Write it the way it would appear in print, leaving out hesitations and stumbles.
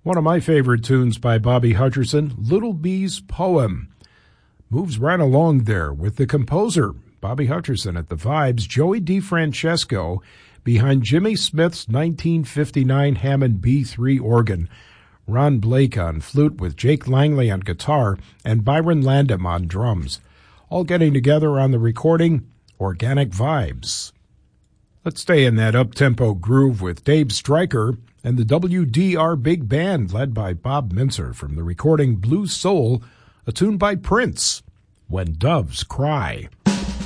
One of my favorite tunes by Bobby Hutcherson, Little Bee's Poem. Moves right along there with the composer, Bobby Hutcherson at the vibes, Joey DeFrancesco behind Jimmy Smith's 1959 Hammond B3 organ, Ron Blake on flute with Jake Langley on guitar and Byron Landam on drums, all getting together on the recording Organic Vibes. Let's stay in that up-tempo groove with Dave Stryker and the WDR Big Band led by Bob Mintzer from the recording Blue Soul, a tune by Prince, When Doves Cry.